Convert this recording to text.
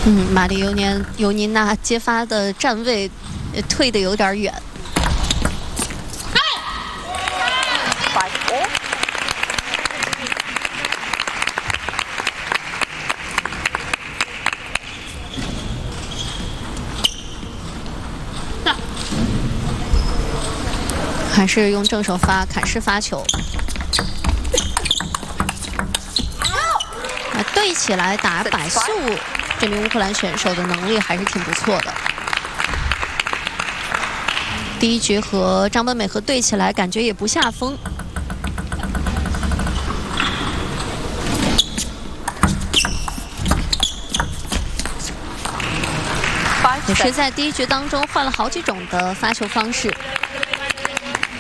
马里尤尼娜接发的站位退得有点远。还是用正手发砍式发球。 对起来打摆速，这名乌克兰选手的能力还是挺不错的。第一局和张本美和对起来，感觉也不下风。也是在第一局当中换了好几种的发球方式。